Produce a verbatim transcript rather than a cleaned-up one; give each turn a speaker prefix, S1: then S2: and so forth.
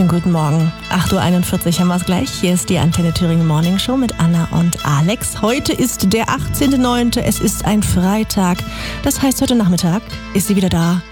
S1: wunderschönen guten Morgen. acht Uhr einundvierzig haben wir es gleich. Hier ist die Antenne Thüringen Morning Show mit Anna und Alex. Heute ist der achtzehnter neunter Es ist ein Freitag. Das heißt, heute Nachmittag ist sie wieder da.